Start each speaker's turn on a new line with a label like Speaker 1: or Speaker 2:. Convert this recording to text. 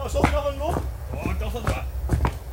Speaker 1: Zocht je nog een nog?
Speaker 2: Oh, ik dacht dat we